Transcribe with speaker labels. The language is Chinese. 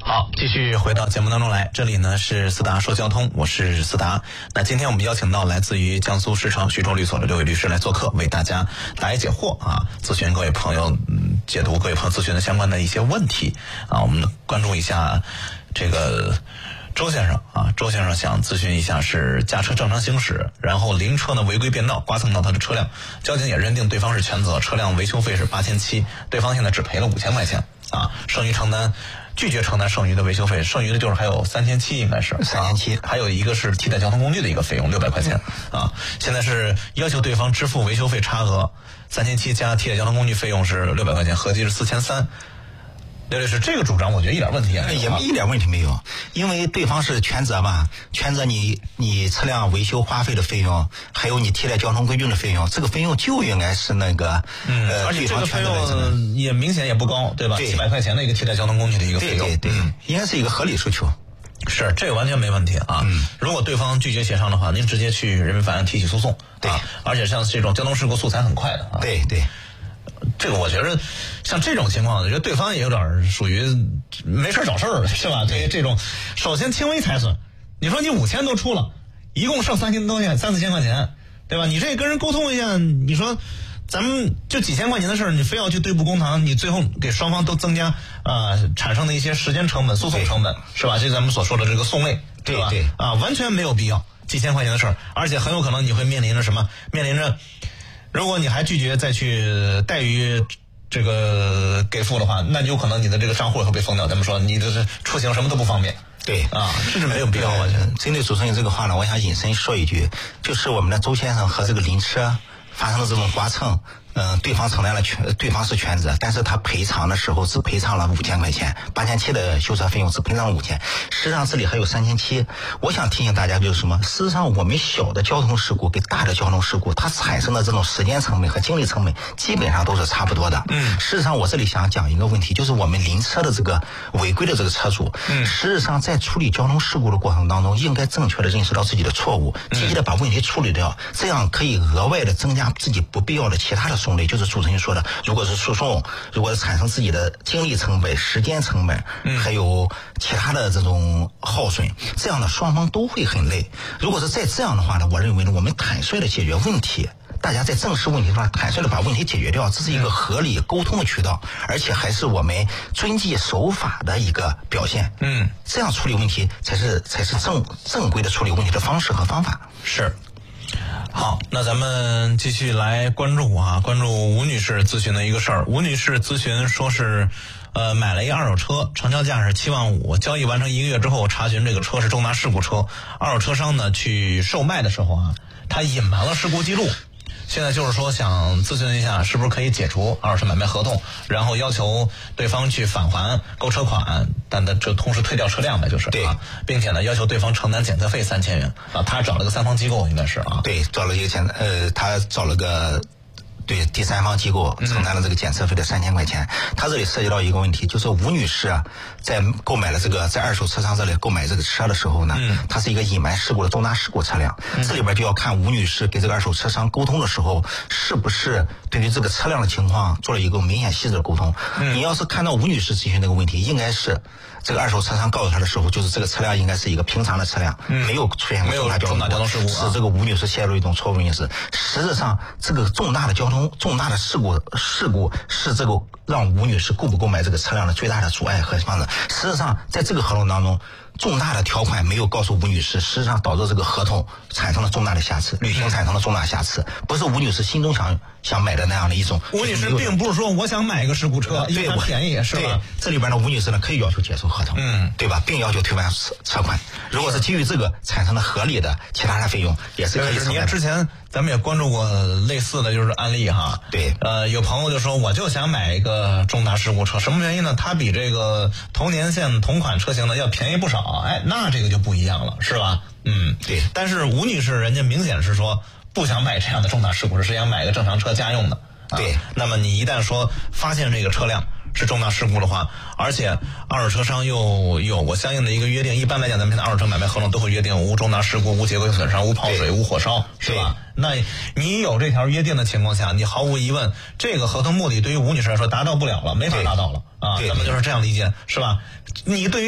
Speaker 1: 好，继续回到节目当中来，这里呢是思达说交通，我是思达。那今天我们邀请到来自于江苏市场徐州律所的6位律师来做客，为大家答疑解惑啊，咨询各位朋友，解读各位朋友咨询的相关的一些问题啊。我们关注一下这个周先生啊，周先生想咨询一下是驾车正常行驶，然后临车呢违规变道刮蹭到他的车辆，交警也认定对方是全责，车辆维修费是8700，对方现在只赔了5000块钱啊，剩余承担。拒绝承担剩余的维修费，剩余的就是还有3700，应该是3700，还有一个是替代交通工具的一个费用600块钱啊。现在是要求对方支付维修费差额3700加替代交通工具费用是600块钱，合计是4300。刘律师，这个主张我觉得一点问题也没有，
Speaker 2: 也一点问题没有，因为对方是全责嘛，全责你车辆维修花费的费用，还有你替代交通工具的费用，这个费用就应该是那个
Speaker 1: 而且这个费用也明显也不高，对吧？700块钱的一个替代交通工具的一个费用，
Speaker 2: 对，应该是一个合理诉求。
Speaker 1: 是，这个完全没问题啊。如果对方拒绝协商的话，您直接去人民法院提起诉讼，
Speaker 2: 对，
Speaker 1: 而且像这种交通事故诉裁很快的啊。
Speaker 2: 对。
Speaker 1: 这个我觉得像这种情况，我觉得对方也有点属于没事找事儿，是吧？对这种，首先轻微财损，你说你5000都出了，一共剩3000多块钱，3、4千块钱，对吧？你这跟人沟通一下，你说咱们就几千块钱的事儿，你非要去对簿公堂，你最后给双方都增加产生的一些时间成本、诉讼成本，是吧？这咱们所说的这个讼累，对吧？
Speaker 2: 对
Speaker 1: 完全没有必要，几千块钱的事儿，而且很有可能你会面临着什么？面临着。如果你还拒绝再去怠于这个给付的话，那有可能你的这个账户也会被封掉。咱们说你这是出行什么都不方便，
Speaker 2: 对
Speaker 1: 啊，这是没有必要完全。
Speaker 2: 针对主持人这个话呢，我想引申说一句，就是我们的周先生和这个临车发生了这种刮蹭。对方承担了对方是全责，但是他赔偿的时候只赔偿了5000块钱，8700的修车费用只赔偿了5000，实际上这里还有3700。我想提醒大家就是什么？事实上我们小的交通事故跟大的交通事故，它产生的这种时间成本和精力成本基本上都是差不多的。事实上我这里想讲一个问题，就是我们临车的这个违规的这个车主，实际上在处理交通事故的过程当中，应该正确的认识到自己的错误，积极的把问题处理掉，这样可以额外的增加自己不必要的其他的损累，就是主持人说的，如果是诉讼，如果是产生自己的精力成本、时间成本，还有其他的这种耗损，这样的双方都会很累。如果是再这样的话呢，我认为呢，我们坦率的解决问题，大家在正视问题上坦率的把问题解决掉，这是一个合理沟通的渠道，而且还是我们遵纪守法的一个表现。这样处理问题才是正规的处理问题的方式和方法。
Speaker 1: 是。好，那咱们继续来关注吴女士咨询的一个事儿。吴女士咨询说是，买了一个二手车，成交价是75000，交易完成1个月之后，查询这个车是重大事故车，二手车商呢去售卖的时候他隐瞒了事故记录。现在就是说想咨询一下，是不是可以解除二手车买卖合同，然后要求对方去返还购车款，但这同时退掉车辆呗，就是
Speaker 2: 对，
Speaker 1: 并且呢要求对方承担检测费3000元他找了个3方机构，应该是
Speaker 2: 对，找了一个他找了个。对，第三方机构承担了这个检测费的3000块钱。他这里涉及到一个问题，就是吴女士在购买了在二手车商这里购买这个车的时候呢，它是一个隐瞒事故的重大事故车辆。这里边就要看吴女士给这个二手车商沟通的时候，是不是对于这个车辆的情况做了一个明显细致的沟通。你要是看到吴女士咨询这个问题，应该是这个二手车商告诉她的时候，就是这个车辆应该是一个平常的车辆，没有出现过重大交通事故，是这个吴女士陷入一种错误认识。实质上，这个重大的事故是这个让吴女士购不购买这个车辆的最大的阻碍和方式。实际上，在这个合同当中，重大的条款没有告诉吴女士，实际上导致这个合同产生了重大的瑕疵，履行产生了重大瑕疵，不是吴女士心中想买的那样的一种。
Speaker 1: 吴女士并不是说我想买一个事故车，因为它便宜，是吧？
Speaker 2: 对，这里边呢，吴女士呢可以要求解除合同，对吧？并要求退还车款。如果是基于这个产生了合理的其他的费用，也是可以承担的。
Speaker 1: 之前咱们也关注过类似的就是案例
Speaker 2: 对，
Speaker 1: 有朋友就说我就想买一个重大事故车，什么原因呢？它比这个同年限同款车型呢要便宜不少，那这个就不一样了，是吧？
Speaker 2: 对。
Speaker 1: 但是吴女士人家明显是说不想买这样的重大事故车，是想买个正常车家用的。
Speaker 2: 对。
Speaker 1: 那么你一旦说发现这个车辆是重大事故的话，而且二手车商又有过相应的一个约定，一般来讲咱们现在二手车买卖合同都会约定无重大事故、无结构损伤、无泡水、无火烧，是吧？那你有这条约定的情况下，你毫无疑问这个合同目的对于吴女士来说达到不了了，没法达到了咱们就是这样理解，是吧？你对于